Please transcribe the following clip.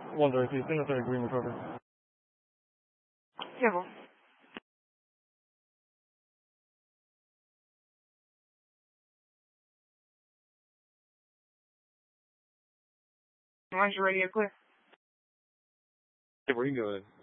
wondering if you think that's a green recover. Yeah, well. Once you're ready, you're clear. Hey, where you going?